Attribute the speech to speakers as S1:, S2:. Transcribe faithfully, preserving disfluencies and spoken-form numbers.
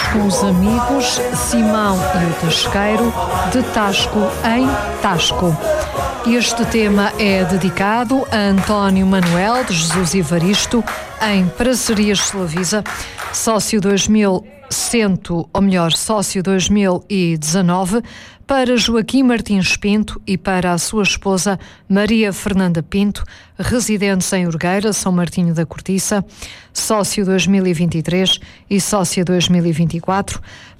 S1: com os amigos Simão e o Tasqueiro, de Tasco em Tasco. Este tema é dedicado a António Manuel de Jesus Evaristo, em Paracerias Solavisa, sócio dois mil cento, ou melhor, sócio dois mil e dezanove, para Joaquim Martins Pinto e para a sua esposa Maria Fernanda Pinto, residentes em Urgueira, São Martinho da Cortiça, sócio dois mil e vinte e três e sócia dois mil e vinte e quatro,